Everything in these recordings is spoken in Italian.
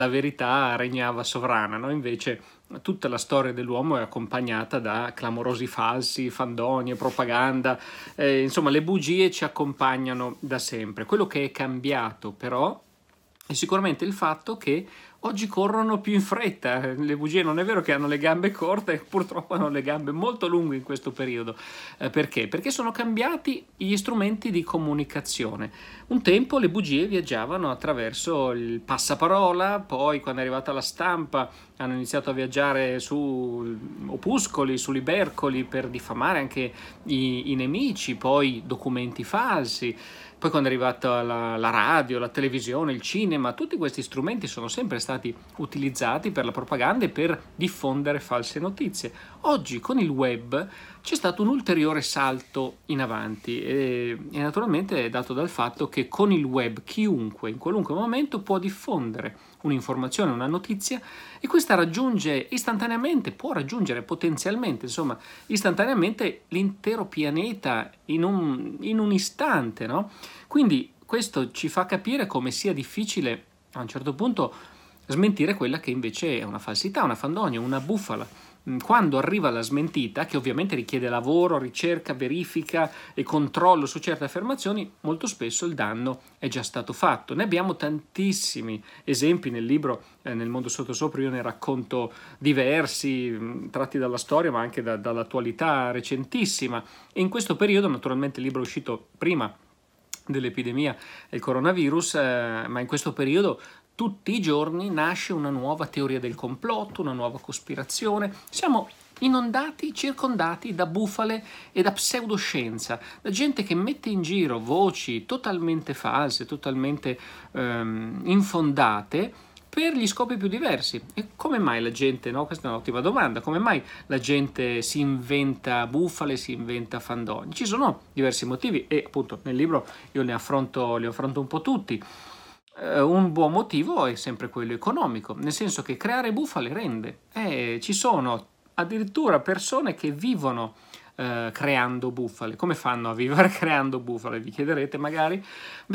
la verità regnava sovrana, no? Invece tutta la storia dell'uomo è accompagnata da clamorosi falsi, fandonie, propaganda, insomma le bugie ci accompagnano da sempre. Quello che è cambiato però è sicuramente il fatto che oggi corrono più in fretta. Le bugie non è vero che hanno le gambe corte, purtroppo hanno le gambe molto lunghe in questo periodo. Perché? Perché sono cambiati gli strumenti di comunicazione. Un tempo le bugie viaggiavano attraverso il passaparola, poi quando è arrivata la stampa hanno iniziato a viaggiare su opuscoli, su libercoli per diffamare anche i nemici, poi documenti falsi. Poi quando è arrivata la radio, la televisione, il cinema, tutti questi strumenti sono sempre stati utilizzati per la propaganda e per diffondere false notizie. Oggi con il web c'è stato un ulteriore salto in avanti e naturalmente è dato dal fatto che con il web chiunque in qualunque momento può diffondere un'informazione, una notizia, e questa raggiunge istantaneamente, può raggiungere potenzialmente, insomma, istantaneamente l'intero pianeta in un istante, no? Quindi questo ci fa capire come sia difficile a un certo punto smentire quella che invece è una falsità, una fandonia, una bufala. Quando arriva la smentita, che ovviamente richiede lavoro, ricerca, verifica e controllo su certe affermazioni, molto spesso il danno è già stato fatto. Ne abbiamo tantissimi esempi nel libro, nel mondo sottosopra io ne racconto diversi, tratti dalla storia ma anche dall'attualità recentissima. E in questo periodo, naturalmente il libro è uscito prima dell'epidemia del coronavirus, ma in questo periodo tutti i giorni nasce una nuova teoria del complotto, una nuova cospirazione. Siamo inondati, circondati da bufale e da pseudoscienza, da gente che mette in giro voci totalmente false, totalmente infondate per gli scopi più diversi. E come mai la gente, no? Questa è un'ottima domanda, come mai la gente si inventa bufale, si inventa fandonie? Ci sono diversi motivi e appunto nel libro io li affronto un po' tutti. Un buon motivo è sempre quello economico, nel senso che creare bufale rende. Ci sono addirittura persone che vivono creando bufale. Come fanno a vivere creando bufale? Vi chiederete magari.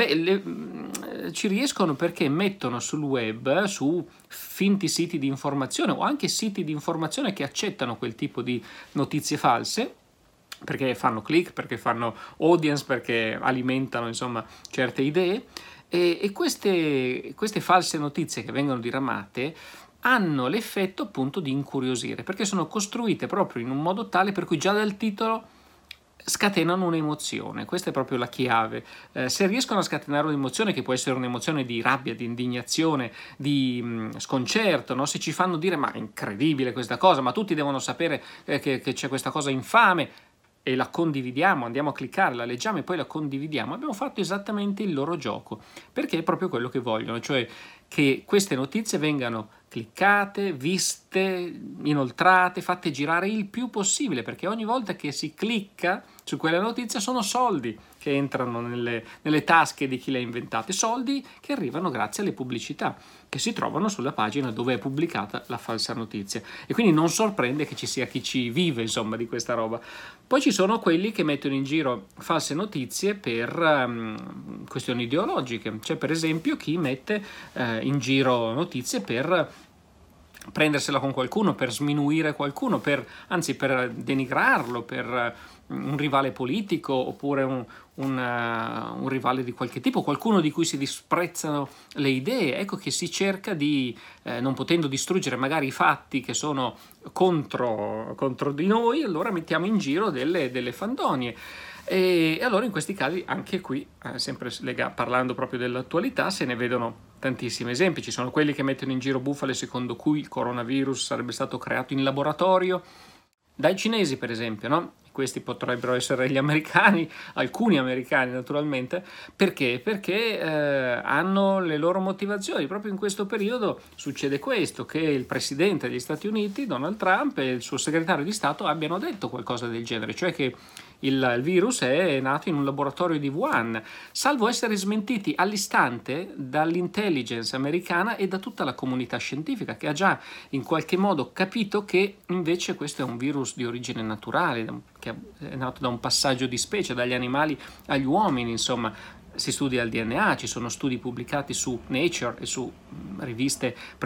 Ci riescono perché mettono sul web, su finti siti di informazione o anche siti di informazione che accettano quel tipo di notizie false, perché fanno click, perché fanno audience, perché alimentano insomma certe idee. E queste false notizie che vengono diramate hanno l'effetto appunto di incuriosire, perché sono costruite proprio in un modo tale per cui già dal titolo scatenano un'emozione. Questa è proprio la chiave. Se riescono a scatenare un'emozione, che può essere un'emozione di rabbia, di indignazione, di sconcerto, no? Se ci fanno dire ma è incredibile questa cosa, ma tutti devono sapere che c'è questa cosa infame, e la condividiamo, andiamo a cliccare, la leggiamo e poi la condividiamo, abbiamo fatto esattamente il loro gioco, perché è proprio quello che vogliono, cioè che queste notizie vengano cliccate, viste, inoltrate, fatte girare il più possibile, perché ogni volta che si clicca su quella notizia sono soldi che entrano nelle tasche di chi le ha inventate, soldi che arrivano grazie alle pubblicità che si trovano sulla pagina dove è pubblicata la falsa notizia. E quindi non sorprende che ci sia chi ci vive, insomma, di questa roba. Poi ci sono quelli che mettono in giro false notizie per questioni ideologiche. C'è per esempio chi mette in giro notizie per prendersela con qualcuno, per sminuire qualcuno, anzi per denigrarlo, per un rivale politico oppure un rivale di qualche tipo, qualcuno di cui si disprezzano le idee. Ecco che si cerca di, non potendo distruggere magari i fatti che sono contro di noi, allora mettiamo in giro delle fandonie. E allora in questi casi, anche qui, sempre parlando proprio dell'attualità, se ne vedono tantissimi esempi. Ci sono quelli che mettono in giro bufale secondo cui il coronavirus sarebbe stato creato in laboratorio dai cinesi, per esempio, no? Questi potrebbero essere gli americani, alcuni americani naturalmente. Perché? Perché hanno le loro motivazioni. Proprio in questo periodo succede questo, che il presidente degli Stati Uniti, Donald Trump, e il suo segretario di Stato abbiano detto qualcosa del genere, cioè che il virus è nato in un laboratorio di Wuhan, salvo essere smentiti all'istante dall'intelligence americana e da tutta la comunità scientifica, che ha già in qualche modo capito che invece questo è un virus di origine naturale, che è nato da un passaggio di specie, dagli animali agli uomini, insomma. si studia il DNA, ci sono studi pubblicati su Nature e su riviste